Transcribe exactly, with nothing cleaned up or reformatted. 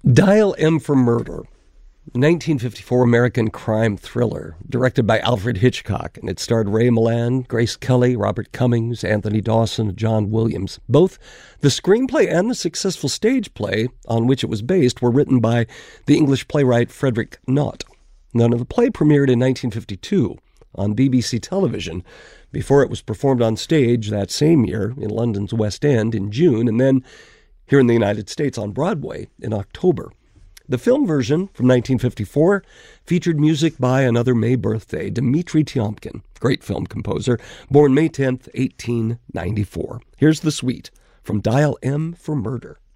Dial M for Murder, nineteen fifty-four American crime thriller, directed by Alfred Hitchcock, and it starred Ray Milland, Grace Kelly, Robert Cummings, Anthony Dawson, and John Williams. Both the screenplay and the successful stage play on which it was based were written by the English playwright Frederick Knott. Now, the play premiered in nineteen fifty-two on B B C television before it was performed on stage that same year in London's West End in June, and then here in the United States on Broadway in October. The film version from nineteen fifty-four featured music by another May birthday, Dmitri Tiomkin, great film composer, born May tenth, eighteen ninety-four. Here's the suite from Dial M for Murder.